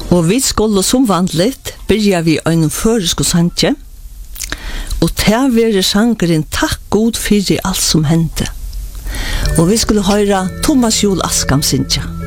Og vi skulle som vanligt börja vi en føresko sanje, og til være sangeren takk god for alt som hendte. Og vi skulle høre Thomas Jol Askam sintja.